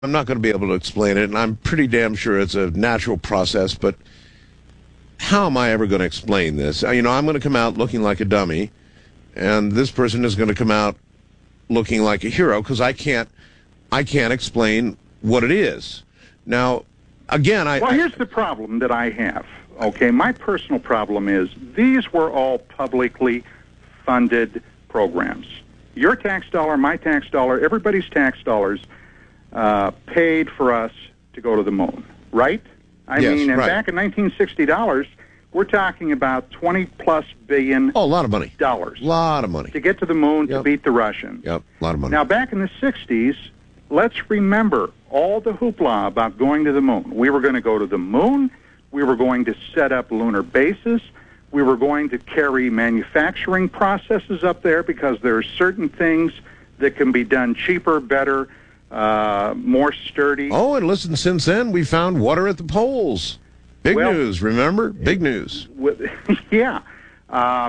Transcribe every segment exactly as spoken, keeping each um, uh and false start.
I'm not going to be able to explain it, and I'm pretty damn sure it's a natural process, but how am I ever going to explain this? You know, I'm going to come out looking like a dummy, and this person is going to come out looking like a hero because I can't, I can't explain what it is. Now, again, I... Well, here's the problem that I have, okay? My personal problem is these were all publicly funded programs. Your tax dollar, my tax dollar, everybody's tax dollars uh, paid for us to go to the moon, right? I Yes, mean, and right. back in nineteen sixty dollars, we're talking about twenty plus billion Oh, a lot of money. dollars A lot of money. to get to the moon to Yep. beat the Russians. Yep, a lot of money. Now, back in the sixties, let's remember all the hoopla about going to the moon. We were going to go to the moon. We were going to set up lunar bases. We were going to carry manufacturing processes up there because there are certain things that can be done cheaper, better, uh, more sturdy. Oh, and listen, since then, we found water at the poles. Big Well- news, remember? Big news. With- yeah. Uh,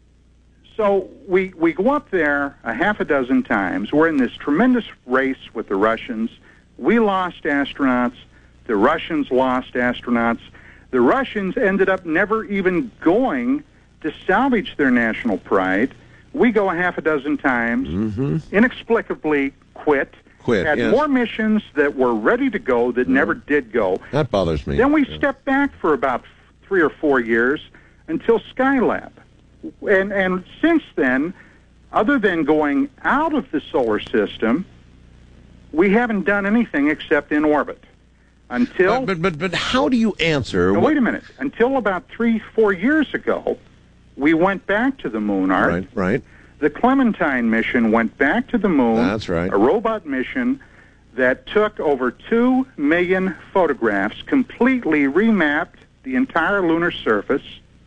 so we we go up there a half a dozen times. We're in this tremendous race with the Russians. We lost astronauts. The Russians lost astronauts. The Russians ended up never even going to salvage their national pride. We go a half a dozen times, Mm-hmm. inexplicably quit. Quit, Had yes. more missions that were ready to go that never did go. That bothers me. Then we stepped back for about three or four years until Skylab. And, and since then, other than going out of the solar system, we haven't done anything except in orbit. Until, But, but, but, but how do you answer? no, what- wait a minute, until about three, four years ago, we went back to the moon, Art. Right, right. The Clementine mission went back to the moon. That's right. A robot mission that took over two million photographs, completely remapped the entire lunar surface.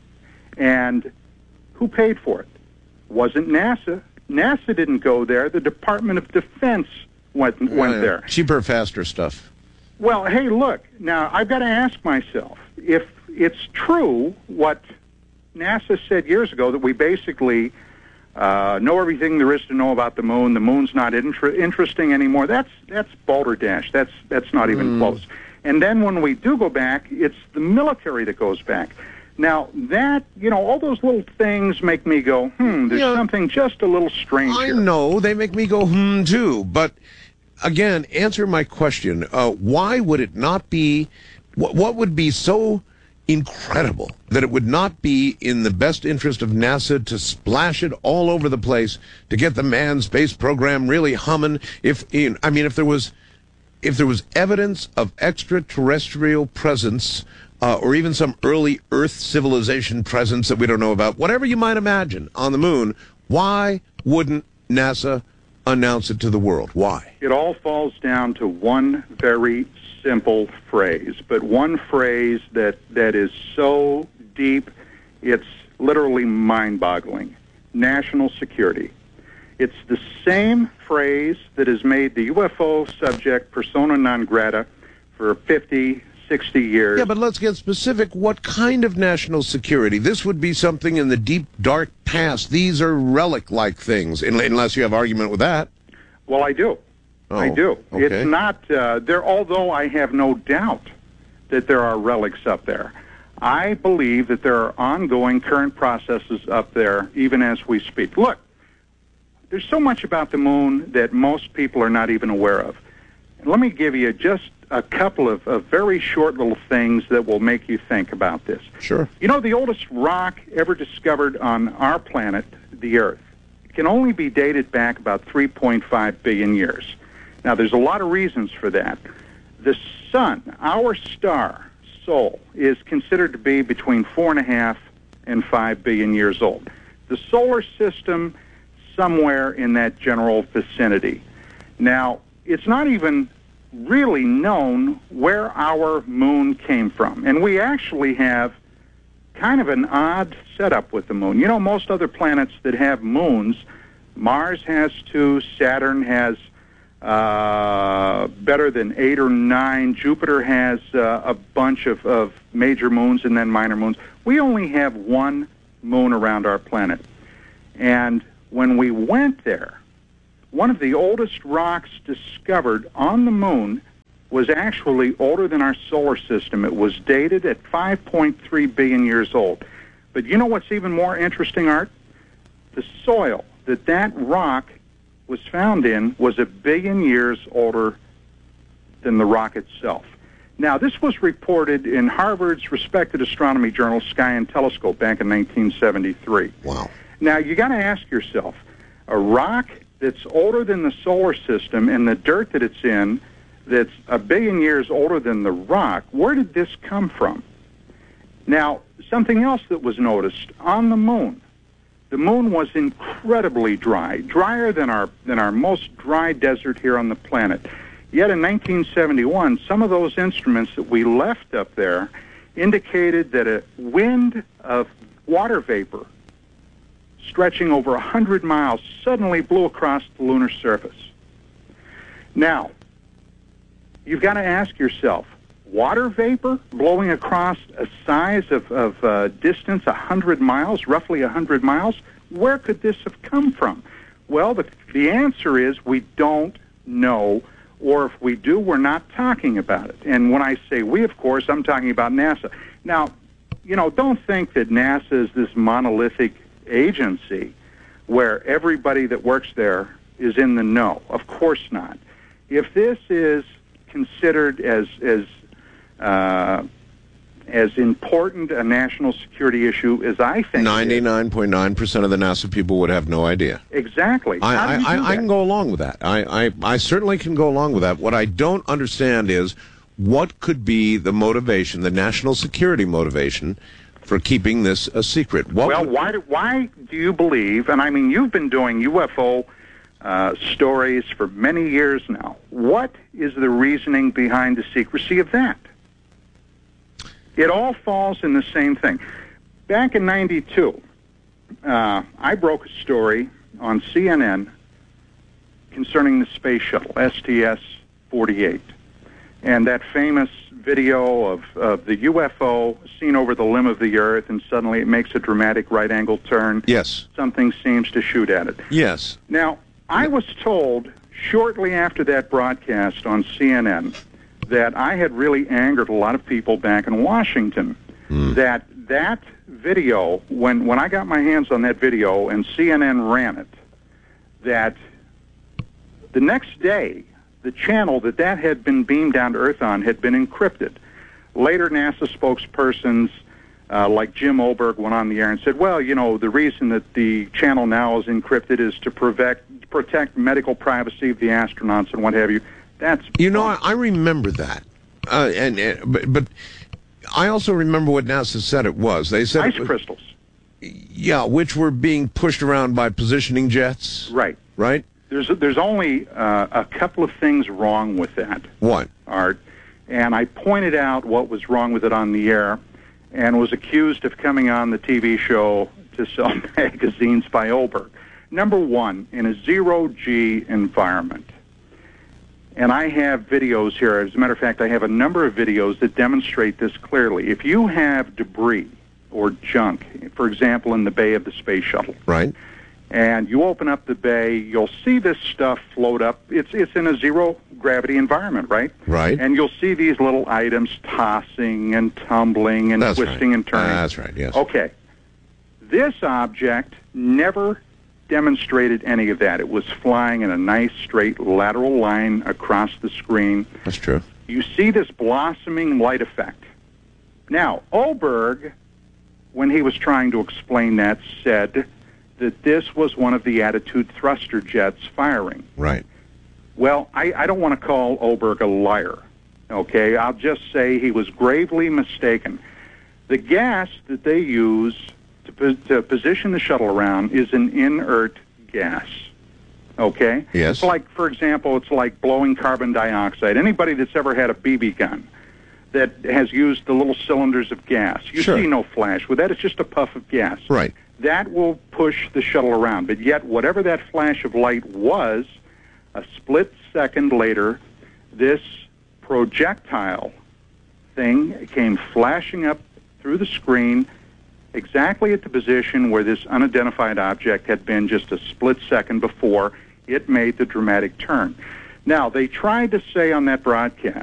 And who paid for it? Wasn't NASA. NASA didn't go there. The Department of Defense went, went Yeah, there. Cheaper, faster stuff. Well, hey, look, now I've got to ask myself, if it's true what NASA said years ago, that we basically uh, know everything there is to know about the moon, the moon's not inter- interesting anymore, that's that's balderdash. That's, that's not even close. And then when we do go back, it's the military that goes back. Now, that, you know, all those little things make me go, hmm, there's Yeah. something just a little strange I here. know, they make me go, hmm, too. But, again, answer my question. Uh, why would it not be, what, what would be so incredible that it would not be in the best interest of NASA to splash it all over the place to get the manned space program really humming? If, in, I mean, if there was, if there was evidence of extraterrestrial presence, uh, or even some early Earth civilization presence that we don't know about, whatever you might imagine on the moon, why wouldn't NASA announce it to the world? Why? It all falls down to one very simple phrase, but one phrase that, that is so deep, it's literally mind-boggling. National security. It's the same phrase that has made the U F O subject persona non grata for fifty, sixty years. Yeah, but let's get specific. What kind of national security? This would be something in the deep, dark past. These are relic-like things, un- unless you have argument with that. Well, I do. Oh, I do. okay. It's not uh, there. Although I have no doubt that there are relics up there, I believe that there are ongoing current processes up there, even as we speak. Look, there's so much about the moon that most people are not even aware of. And let me give you just a couple of, of very short little things that will make you think about this. Sure. You know, the oldest rock ever discovered on our planet, the Earth, can only be dated back about three point five billion years. Now, there's a lot of reasons for that. The sun, our star, Sol, is considered to be between four and a half and five billion years old. The solar system, somewhere in that general vicinity. Now, it's not even really known where our moon came from. And we actually have kind of an odd setup with the moon. You know, most other planets that have moons, Mars has two, Saturn has uh, better than eight or nine, Jupiter has uh, a bunch of, of major moons and then minor moons. We only have one moon around our planet. And when we went there, one of the oldest rocks discovered on the moon was actually older than our solar system. It was dated at five point three billion years old. But you know what's even more interesting, Art? The soil that that rock was found in was a billion years older than the rock itself. Now, this was reported in Harvard's respected astronomy journal, Sky and Telescope, back in nineteen seventy-three. Wow. Now, you got to ask yourself, a rock that's older than the solar system and the dirt that it's in that's a billion years older than the rock, where did this come from? Now, something else that was noticed on the moon. The moon was incredibly dry, drier than our than our most dry desert here on the planet. Yet in nineteen seventy-one, some of those instruments that we left up there indicated that a wind of water vapor stretching over one hundred miles suddenly blew across the lunar surface. Now, you've got to ask yourself, water vapor blowing across a size of, of uh, distance one hundred miles, roughly one hundred miles, where could this have come from? Well, the, the answer is we don't know, or if we do, we're not talking about it. And when I say we, of course, I'm talking about NASA. Now, you know, don't think that NASA is this monolithic agency where everybody that works there is in the know. Of course not. If this is considered as as uh, as important a national security issue as I think, ninety-nine point nine percent of the NASA people would have no idea. Exactly. I, How I, do you do I, I that? can go along with that. I, I, I certainly can go along with that. What I don't understand is what could be the motivation, the national security motivation, for keeping this a secret. What well, would, why do, why do you believe, and I mean, you've been doing U F O uh, stories for many years now. What is the reasoning behind the secrecy of that? It all falls in the same thing. Back in ninety-two, uh, I broke a story on C N N concerning the space shuttle, S T S forty-eight, and that famous video of, of the U F O seen over the limb of the Earth, and suddenly it makes a dramatic right-angle turn. Yes. Something seems to shoot at it. Yes. Now, I was told shortly after that broadcast on C N N that I had really angered a lot of people back in Washington. Mm. That that video, when, when I got my hands on that video and C N N ran it, that the next day, the channel that that had been beamed down to Earth on had been encrypted. Later, NASA spokespersons uh, like Jim Oberg went on the air and said, well, you know, the reason that the channel now is encrypted is to protect, protect medical privacy of the astronauts and what have you. That's You know, I, I remember that. Uh, and, and but, but I also remember what NASA said it was. They said ice it was, crystals. Yeah, which were being pushed around by positioning jets. Right. Right? There's there's only uh, a couple of things wrong with that, What? Art, and I pointed out what was wrong with it on the air, and was accused of coming on the T V show to sell magazines by Oberg. Number one, in a zero-G environment, and I have videos here. As a matter of fact, I have a number of videos that demonstrate this clearly. If you have debris or junk, for example, in the bay of the space shuttle, Right. and you open up the bay, you'll see this stuff float up. It's it's in a zero-gravity environment, right? Right. And you'll see these little items tossing and tumbling and That's twisting right. and turning. Uh, that's right, yes. Okay. This object never demonstrated any of that. It was flying in a nice, straight, lateral line across the screen. That's true. You see this blossoming light effect. Now, Oberg, when he was trying to explain that, said that this was one of the Attitude thruster jets firing. Right. Well, I, I don't want to call Oberg a liar, okay? I'll just say he was gravely mistaken. The gas that they use to, po- to position the shuttle around is an inert gas, okay? Yes. It's like, for example, it's like blowing carbon dioxide. Anybody that's ever had a B B gun that has used the little cylinders of gas, you Sure. see no flash. With that, it's just a puff of gas. Right. That will push the shuttle around. But yet, whatever that flash of light was, a split second later, this projectile thing came flashing up through the screen exactly at the position where this unidentified object had been just a split second before it made the dramatic turn. Now, they tried to say on that broadcast